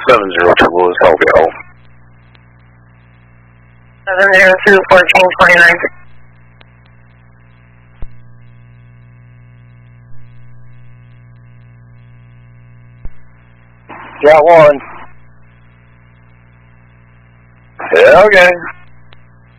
70 turbo is LVL. 702 1429. Got one. Yeah, okay.